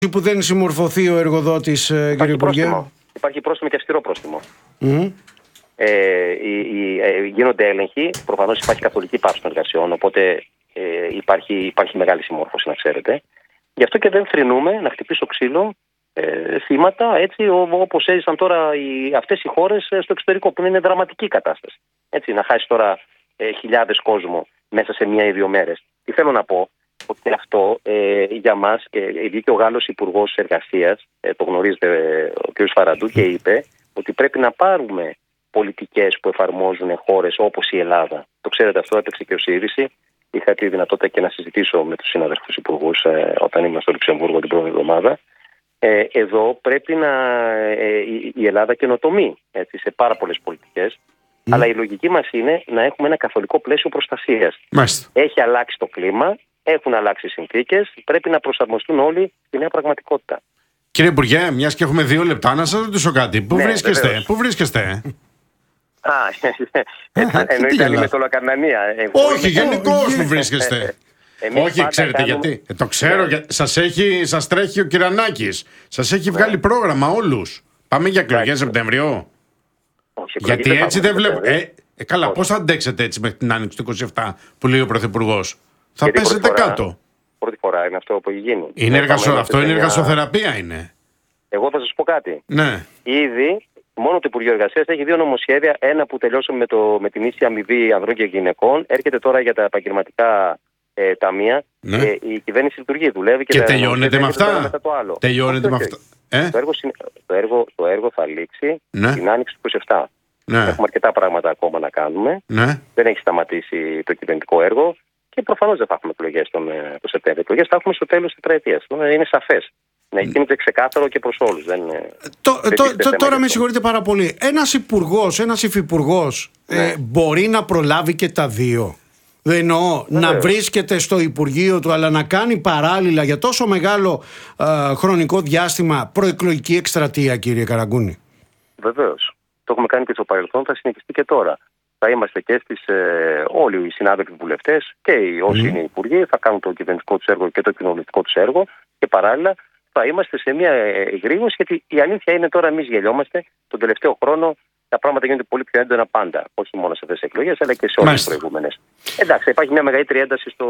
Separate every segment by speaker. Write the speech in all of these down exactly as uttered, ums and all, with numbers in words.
Speaker 1: που δεν συμμορφωθεί ο εργοδότης, κύριε Υπουργέ?
Speaker 2: Υπάρχει πρόστιμο και αυστηρό πρόστιμο.
Speaker 1: Mm.
Speaker 2: Ε, οι, οι, ε, γίνονται έλεγχοι. Προφανώς υπάρχει καθολική πάυση των εργασιών, οπότε ε, υπάρχει, υπάρχει μεγάλη συμμόρφωση, να ξέρετε. Γι' αυτό και δεν θρηνούμε να χτυπήσω ξύλο ε, θύματα, έτσι όπως έζησαν τώρα οι, αυτές οι χώρες στο εξωτερικό, που είναι δραματική κατάσταση. Έτσι, να χάσει τώρα ε, χιλιάδες κόσμο μέσα σε μία ή δύο μέρες. Τι θέλω να πω, ότι αυτό ε, για μας, και βγήκε ο Γάλλος Υπουργός Εργασίας, ε, το γνωρίζετε ε, ο κ. Φαραντού, και είπε ότι πρέπει να πάρουμε πολιτικές που εφαρμόζουν χώρες όπως η Ελλάδα. Το ξέρετε αυτό, έπαιξε και ο ΣΥΡΙΖΑ. Είχα τη δυνατότητα και να συζητήσω με τους συναδέλφους υπουργούς ε, όταν ήμουν στο Λουξεμβούργο την πρώτη εβδομάδα. Ε, εδώ πρέπει να ε, η, η Ελλάδα καινοτομεί έτσι, σε πάρα πολλές πολιτικές. Mm. Αλλά η λογική μας είναι να έχουμε ένα καθολικό πλαίσιο προστασίας.
Speaker 1: Μάλιστα.
Speaker 2: Έχει αλλάξει το κλίμα, έχουν αλλάξει οι συνθήκες, πρέπει να προσαρμοστούν όλοι στη νέα πραγματικότητα.
Speaker 3: Κύριε Υπουργέ, μιας και έχουμε δύο λεπτά, να σας ρωτήσω κάτι. Πού
Speaker 2: ναι,
Speaker 3: βρίσκεστε,
Speaker 2: βεβαίως.
Speaker 3: πού βρίσκεστε?
Speaker 2: Α, εννοείται με το Λακαρνανία.
Speaker 3: Όχι, γενικώς που βρίσκεστε.
Speaker 2: Εμείς
Speaker 3: Όχι,
Speaker 2: πάντα
Speaker 3: ξέρετε
Speaker 2: κάνουμε...
Speaker 3: γιατί. Ε, το ξέρω, για... σας, έχει, σας τρέχει ο Κυρανάκης. Σας έχει βγάλει πρόγραμμα όλους. Πάμε για εκλογές Σεπτέμβριο.
Speaker 2: Όχι,
Speaker 3: Γιατί έτσι δεν βλέπω.
Speaker 2: Ε,
Speaker 3: ε, καλά, πώς θα αντέξετε έτσι μέχρι την άνοιξη του είκοσι επτά που λέει ο Πρωθυπουργός? Θα
Speaker 2: Γιατί
Speaker 3: πέσετε
Speaker 2: πρώτη φορά,
Speaker 3: κάτω.
Speaker 2: Πρώτη φορά είναι αυτό που έχει γίνει.
Speaker 3: Είναι εργασο... Αυτό είναι
Speaker 2: μια...
Speaker 3: εργασοθεραπεία είναι.
Speaker 2: Εγώ θα σας πω κάτι.
Speaker 3: Ναι.
Speaker 2: Ήδη μόνο το Υπουργείο Εργασίας έχει δύο νομοσχέδια. Ένα που τελειώσαμε με, το... με την ίση αμοιβή ανδρών και γυναικών. Έρχεται τώρα για τα επαγγελματικά ε, ταμεία.
Speaker 3: Ναι.
Speaker 2: Ε, η κυβέρνηση λειτουργεί, δουλεύει και,
Speaker 3: Και
Speaker 2: τα
Speaker 3: τελειώνεται με αυτά.
Speaker 2: μετά το άλλο.
Speaker 3: Τελειώνεται με
Speaker 2: όχι,
Speaker 3: αυτά. Ε?
Speaker 2: Το, έργο, το, έργο, το έργο θα λήξει
Speaker 3: Ναι.
Speaker 2: την άνοιξη του είκοσι επτά.
Speaker 3: Ναι.
Speaker 2: Έχουμε αρκετά πράγματα ακόμα να κάνουμε.
Speaker 3: Ναι.
Speaker 2: Δεν έχει σταματήσει το κυβερνητικό έργο και προφανώς δεν θα έχουμε εκλογές τον, τον Σεπτέμβριο. Εκλογές θα έχουμε στο τέλος της τετραετίας. Είναι σαφές. Να γίνεται ξεκάθαρο και προς όλους. Δεν,
Speaker 1: το,
Speaker 2: δεν
Speaker 1: το, το, τώρα με
Speaker 2: αυτό.
Speaker 1: συγχωρείτε πάρα πολύ. Ένας υπουργός, ένας υφυπουργός
Speaker 2: ναι.
Speaker 1: ε, μπορεί να προλάβει και τα δύο? Δεν εννοώ να βρίσκεται στο Υπουργείο του, αλλά να κάνει παράλληλα για τόσο μεγάλο ε, χρονικό διάστημα προεκλογική εκστρατεία, κύριε Καραγκούνη.
Speaker 2: Βεβαίως. Το έχουμε κάνει και στο παρελθόν, θα συνεχιστεί και τώρα. Θα είμαστε και στις, ε, όλοι οι συνάδελφοι βουλευτές και οι, όσοι mm. είναι υπουργοί θα κάνουν το κυβερνητικό τους έργο και το κοινωνιστικό τους έργο και παράλληλα θα είμαστε σε μια εγρήγορση, γιατί η αλήθεια είναι τώρα εμείς γελιόμαστε. Τον τελευταίο χρόνο τα πράγματα γίνονται πολύ πιο έντονα πάντα. Όχι μόνο σε αυτές τις εκλογές, αλλά και σε όλες τις προηγούμενες. Εντάξει, υπάρχει μια μεγαλύτερη ένταση στο,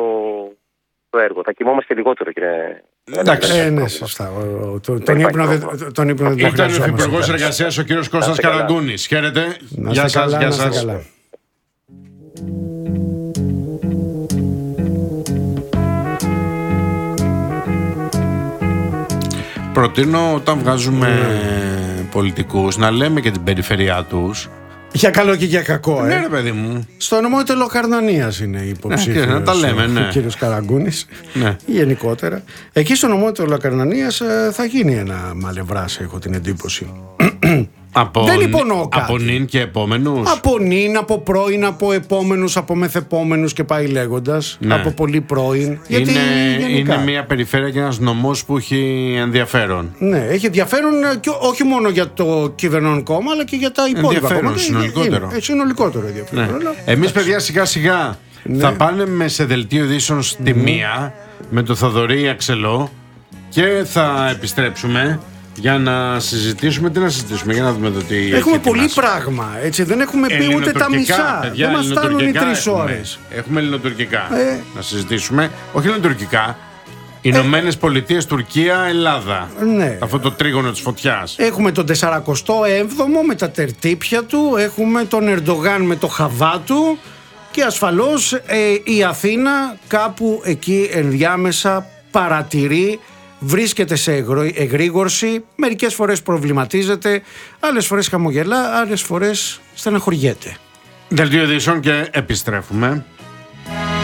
Speaker 2: στο έργο. Θα κοιμόμαστε λιγότερο, κύριε.
Speaker 1: Εντάξει, ε, ναι, σωστά. Τον ύπνο δεν τον χρειαζόμαστε.
Speaker 3: Ήταν ο Υπουργός Εργασίας, ο κύριος Κώστας Καραγκούνης. Χαίρετε. Γεια σας, γεια σας. Προτείνω όταν βγάζουμε mm. πολιτικούς να λέμε και την περιφερειά τους.
Speaker 1: Για καλό και για κακό, ε.
Speaker 3: Ναι, ρε παιδί μου.
Speaker 1: Στο νομό της Λοκαρνανίας είναι υποψήφιος.
Speaker 3: Ναι, να τα λέμε, ναι.
Speaker 1: Ο κύριος Καραγκούνης.
Speaker 3: Ναι.
Speaker 1: Γενικότερα. Εκεί στο νομό της Λοκαρνανίας θα γίνει ένα μαλευράς, έχω την εντύπωση.
Speaker 3: Από,
Speaker 1: δεν υπονοώ κάτι.
Speaker 3: Από νυν και επόμενους.
Speaker 1: Από νυν, από πρώην, από επόμενους, από μεθεπόμενους και πάει λέγοντας. Ναι. Από πολύ πρώην.
Speaker 3: Γιατί είναι, είναι μια περιφέρεια και ένας νομός που έχει ενδιαφέρον.
Speaker 1: Ναι, έχει ενδιαφέρον και όχι μόνο για το κυβερνών κόμμα, αλλά και για τα υπόλοιπα κόμματα.
Speaker 3: Ενδιαφέρον, συνολικότερο.
Speaker 1: Είναι, συνολικότερο ενδιαφέρον.
Speaker 3: Ναι.
Speaker 1: Αλλά...
Speaker 3: Εμείς, παιδιά, σιγά σιγά ναι. θα πάνε με σε δελτίο ειδήσεων στη mm. μία με το Θοδωρή Αξελό και θα επιστρέψουμε. Για να συζητήσουμε, τι να συζητήσουμε, για να δούμε το τι.
Speaker 1: Έχουμε πολύ πράγμα, έτσι. Δεν έχουμε πει ούτε τα μισά.
Speaker 3: Παιδιά,
Speaker 1: δεν μας φτάνουν οι τρεις ώρες.
Speaker 3: Ναι. Έχουμε ελληνοτουρκικά ε. να συζητήσουμε. Όχι ελληνοτουρκικά. Ηνωμένες Πολιτείες, Τουρκία, Ελλάδα.
Speaker 1: Ναι.
Speaker 3: Αυτό το τρίγωνο της φωτιάς.
Speaker 1: Έχουμε τον σαρανταεπτό έβδομο με τα τερτύπια του. Έχουμε τον Ερντογάν με το χαβά του. Και ασφαλώς ε, η Αθήνα κάπου εκεί ενδιάμεσα παρατηρεί. Βρίσκεται σε εγρήγορση, μερικές φορές προβληματίζεται, άλλες φορές χαμογελά, άλλες φορές στεναχωριέται.
Speaker 3: Δελτίο ειδήσεων και επιστρέφουμε.